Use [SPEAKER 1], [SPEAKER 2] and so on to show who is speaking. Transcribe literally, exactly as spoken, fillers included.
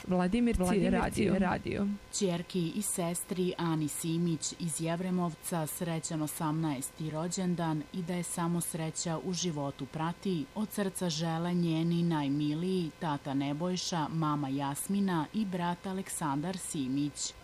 [SPEAKER 1] Vladimirci radio. radio.
[SPEAKER 2] Ćerki i sestri Ani Simić iz Jevremovca srećan osamnaesti rođendan i da je samo sreća u životu prati, od srca žele njeni najmiliji tata Nebojša, mama Jasmina i brat Aleksandar Simić.